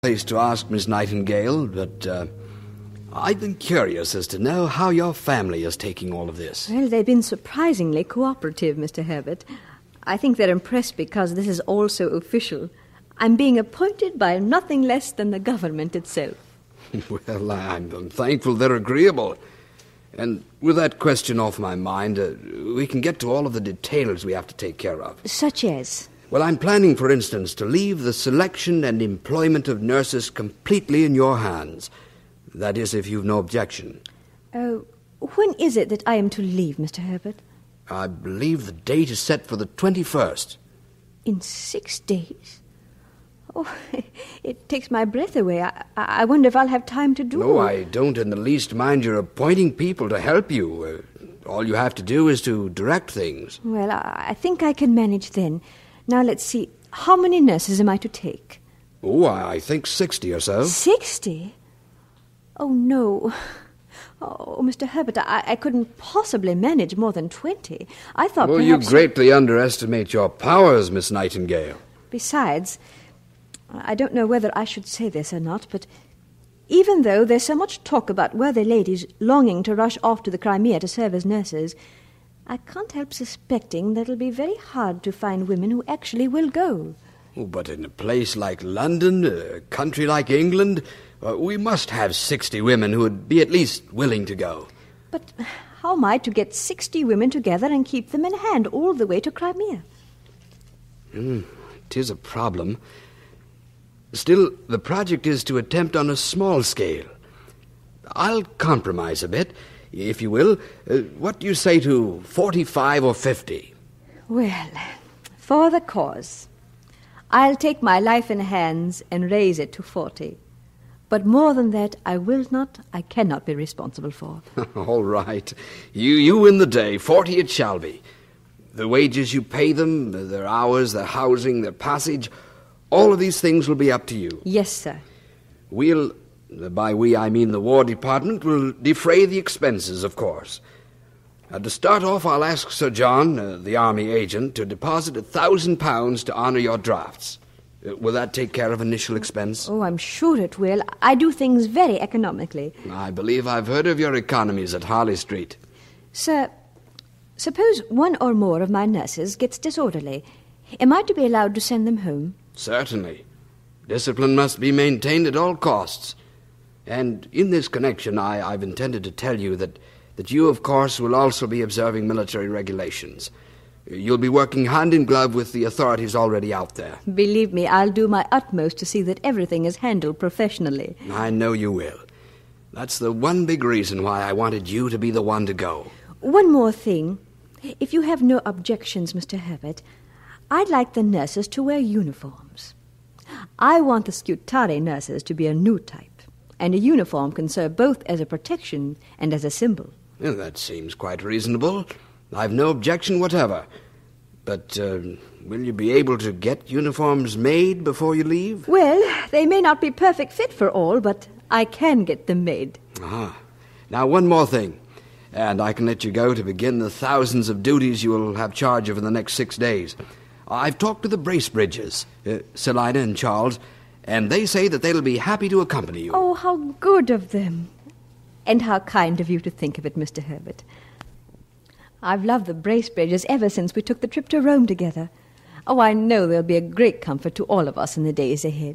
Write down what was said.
Place to ask, Miss Nightingale, but I've been curious as to know how your family is taking all of this. Well, they've been surprisingly cooperative, Mr. Herbert. I think they're impressed because this is all so official. I'm being appointed by nothing less than the government itself. Well, I'm thankful they're agreeable. And with that question off my mind, we can get to all of the details we have to take care of. Such as? Well, I'm planning, for instance, to leave the selection and employment of nurses completely in your hands. That is, if you've no objection. When is it that I am to leave, Mr. Herbert? I believe the date is set for the 21st. In 6 days? Oh, it takes my breath away. I wonder if I'll have time to do it. No, I don't in the least mind your appointing people to help you. All you have to do is to direct things. Well, I think I can manage then. Now, let's see. How many nurses am I to take? Oh, I think 60 or so. 60? Oh, no. Oh, Mr. Herbert, I couldn't possibly manage more than 20. I thought Well, perhaps... you greatly underestimate your powers, Miss Nightingale. Besides, I don't know whether I should say this or not, but even though there's so much talk about worthy ladies longing to rush off to the Crimea to serve as nurses, I can't help suspecting that it'll be very hard to find women who actually will go. Oh, but in a place like London, a country like England, we must have 60 women who would be at least willing to go. But how am I to get 60 women together and keep them in hand all the way to Crimea? 'Tis a problem. Still, the project is to attempt on a small scale. I'll compromise a bit, if you will. What do you say to 45 or 50? Well, for the cause, I'll take my life in hands and raise it to 40. But more than that, I cannot be responsible for. All right. You win the day. 40 it shall be. The wages you pay them, their hours, their housing, their passage, all of these things will be up to you. Yes, sir. We'll, by we I mean the War Department, will defray the expenses, of course. To start off, I'll ask Sir John, the Army agent, to deposit £1,000 to honour your drafts. Will that take care of initial expense? Oh, I'm sure it will. I do things very economically. I believe I've heard of your economies at Harley Street. Sir, suppose one or more of my nurses gets disorderly. Am I to be allowed to send them home? Certainly. Discipline must be maintained at all costs. And in this connection, I've intended to tell you that you, of course, will also be observing military regulations. You'll be working hand in glove with the authorities already out there. Believe me, I'll do my utmost to see that everything is handled professionally. I know you will. That's the one big reason why I wanted you to be the one to go. One more thing. If you have no objections, Mr. Herbert, I'd like the nurses to wear uniforms. I want the Scutari nurses to be a new type, and a uniform can serve both as a protection and as a symbol. Well, that seems quite reasonable. I've no objection whatever. But will you be able to get uniforms made before you leave? Well, they may not be perfect fit for all, but I can get them made. Now, one more thing, and I can let you go to begin the thousands of duties you will have charge of in the next 6 days. I've talked to the Bracebridges, Selina and Charles, and they say that they'll be happy to accompany you. Oh, how good of them. And how kind of you to think of it, Mr. Herbert. I've loved the Bracebridges ever since we took the trip to Rome together. Oh, I know they'll be a great comfort to all of us in the days ahead.